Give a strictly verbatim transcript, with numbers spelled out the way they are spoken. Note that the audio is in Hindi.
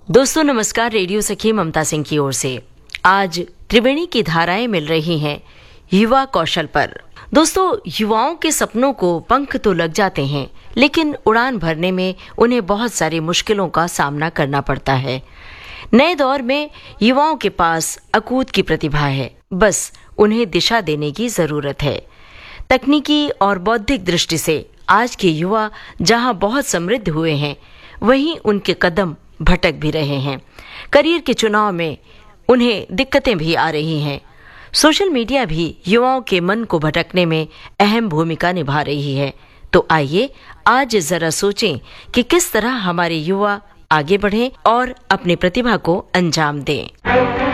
दोस्तों नमस्कार। रेडियो सखी ममता सिंह की ओर से आज त्रिवेणी की धाराएं मिल रही हैं युवा कौशल पर। दोस्तों, युवाओं के सपनों को पंख तो लग जाते हैं, लेकिन उड़ान भरने में उन्हें बहुत सारी मुश्किलों का सामना करना पड़ता है। नए दौर में युवाओं के पास अकूत की प्रतिभा है, बस उन्हें दिशा देने की जरूरत है। तकनीकी और बौद्धिक दृष्टि से आज के युवा जहां बहुत समृद्ध हुए हैं, वहीं उनके कदम भटक भी रहे हैं। करियर के चुनाव में उन्हें दिक्कतें भी आ रही हैं। सोशल मीडिया भी युवाओं के मन को भटकने में अहम भूमिका निभा रही है। तो आइए आज जरा सोचें कि किस तरह हमारे युवा आगे बढ़ें और अपनी प्रतिभा को अंजाम दें।